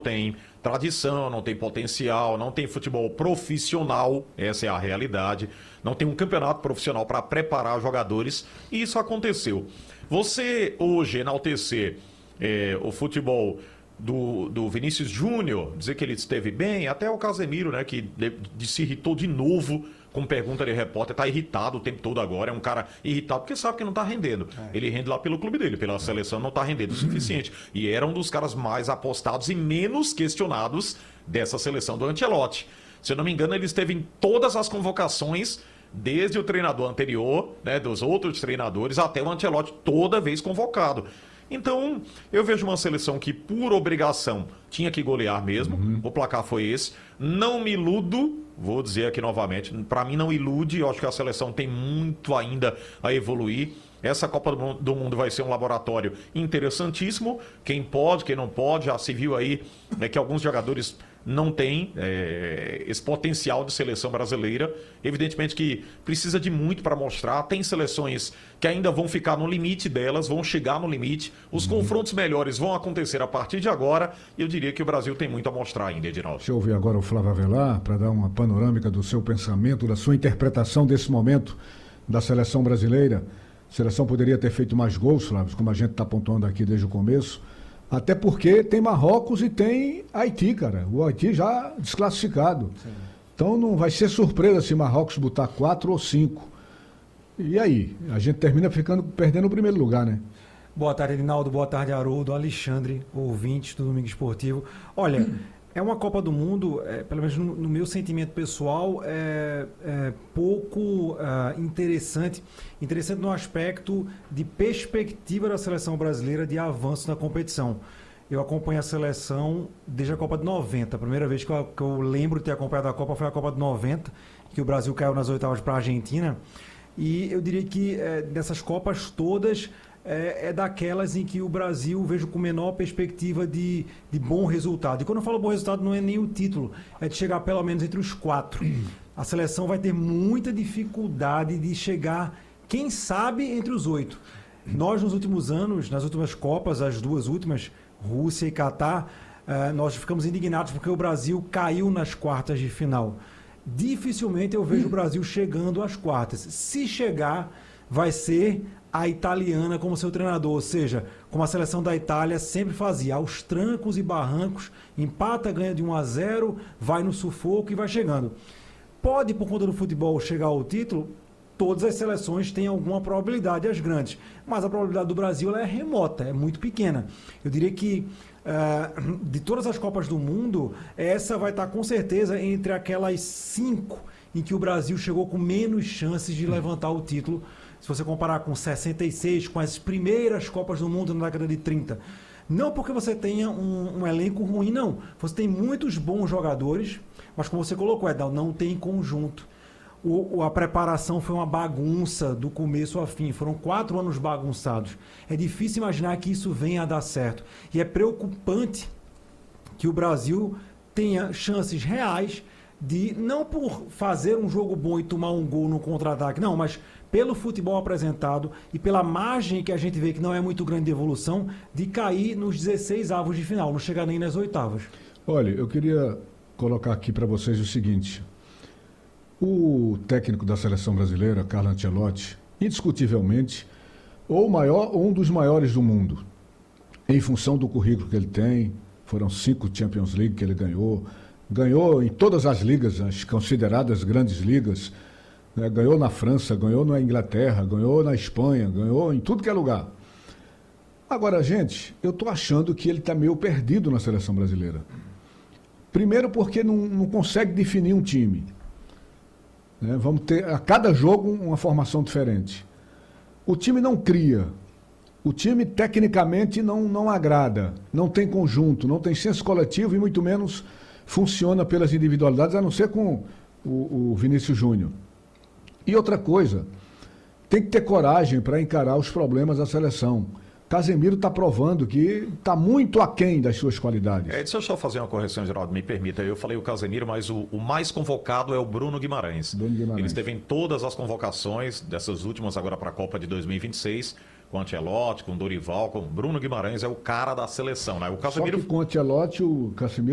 tem tradição, não tem potencial, não tem futebol profissional, essa é a realidade, não tem um campeonato profissional para preparar jogadores, e isso aconteceu. Você hoje enaltecer o futebol do Vinícius Júnior, dizer que ele esteve bem, até o Casemiro, né, que se irritou de novo com pergunta de repórter, tá irritado o tempo todo agora, é um cara irritado porque sabe que não tá rendendo. Ele rende lá pelo clube dele, pela seleção não tá rendendo o suficiente. E era um dos caras mais apostados e menos questionados dessa seleção do Ancelotti. Se eu não me engano, ele esteve em todas as convocações, desde o treinador anterior, né, dos outros treinadores, até o Ancelotti, toda vez convocado. Então, eu vejo uma seleção que, por obrigação, tinha que golear mesmo. O placar foi esse. Não me iludo, vou dizer aqui novamente, para mim não ilude, eu acho que a seleção tem muito ainda a evoluir. Essa Copa do Mundo vai ser um laboratório interessantíssimo. Quem pode, quem não pode, já se viu aí que alguns jogadores não têm esse potencial de seleção brasileira. Evidentemente que precisa de muito para mostrar. Tem seleções que ainda vão ficar no limite delas, vão chegar no limite. Os confrontos melhores vão acontecer a partir de agora. E eu diria que o Brasil tem muito a mostrar ainda, Edinaldo. Deixa eu ouvir agora o Flávio Avelar para dar uma panorâmica do seu pensamento, da sua interpretação desse momento da seleção brasileira. A seleção poderia ter feito mais gols, Flávio, como a gente está pontuando aqui desde o começo. Até porque tem Marrocos e tem Haiti, cara. O Haiti já desclassificado. Sim. Então não vai ser surpresa se Marrocos botar 4 ou 5. E aí? A gente termina perdendo o primeiro lugar, né? Boa tarde, Edinaldo. Boa tarde, Haroldo, Alexandre, ouvintes do Domingo Esportivo. Olha, é uma Copa do Mundo, pelo menos no meu sentimento pessoal, pouco interessante. Interessante no aspecto de perspectiva da seleção brasileira de avanço na competição. Eu acompanho a seleção desde a Copa de 90. A primeira vez que eu lembro de ter acompanhado a Copa foi a Copa de 90, que o Brasil caiu nas oitavas para a Argentina. E eu diria que dessas Copas todas... É daquelas em que o Brasil vejo com menor perspectiva de bom resultado. E quando eu falo bom resultado, não é nem o título, é de chegar pelo menos entre os 4. A seleção vai ter muita dificuldade de chegar, quem sabe, entre os 8. Nós, nos últimos anos, nas últimas Copas, as 2 últimas, Rússia e Catar, nós ficamos indignados porque o Brasil caiu nas quartas de final. Dificilmente eu vejo o Brasil chegando às quartas. Se chegar, vai ser a italiana como seu treinador, ou seja, como a seleção da Itália sempre fazia, aos trancos e barrancos, empata, ganha de 1-0, vai no sufoco e vai chegando. Pode, por conta do futebol, chegar ao título? Todas as seleções têm alguma probabilidade, as grandes, mas a probabilidade do Brasil ela é remota, é muito pequena. Eu diria que de todas as Copas do Mundo, essa vai estar com certeza entre aquelas 5 em que o Brasil chegou com menos chances de levantar o título. Se você comparar com 66, com as primeiras Copas do Mundo na década de 30. Não porque você tenha um elenco ruim, não. Você tem muitos bons jogadores, mas como você colocou, Edal, não tem conjunto. A preparação foi uma bagunça do começo ao fim. Foram 4 anos bagunçados. É difícil imaginar que isso venha a dar certo. E é preocupante que o Brasil tenha chances reais de, não por fazer um jogo bom e tomar um gol no contra-ataque, não, mas pelo futebol apresentado e pela margem que a gente vê que não é muito grande de evolução, de cair nos 16 avos de final, não chegar nem nas oitavas. Olha, eu queria colocar aqui para vocês o seguinte. O técnico da seleção brasileira, Carlo Ancelotti, indiscutivelmente, um dos maiores do mundo, em função do currículo que ele tem. Foram 5 Champions League que ele ganhou em todas as ligas, as consideradas grandes ligas. Ganhou na França, ganhou na Inglaterra, ganhou na Espanha, ganhou em tudo que é lugar. Agora, gente, eu estou achando que ele está meio perdido na seleção brasileira. Primeiro porque não consegue definir um time. Vamos ter a cada jogo uma formação diferente. O time não cria. O time tecnicamente não agrada. Não tem conjunto, não tem senso coletivo e muito menos funciona pelas individualidades, a não ser com o Vinícius Júnior. E outra coisa, tem que ter coragem para encarar os problemas da seleção. Casemiro está provando que está muito aquém das suas qualidades. Deixa eu só fazer uma correção, Geraldo, me permita. Eu falei o Casemiro, mas o mais convocado é o Bruno Guimarães. Ele esteve em todas as convocações, dessas últimas agora para a Copa de 2026, com o Ancelotti, com o Dorival, com o Bruno Guimarães, é o cara da seleção, né? O Só Casemiro que com o Ancelotti, o Casemiro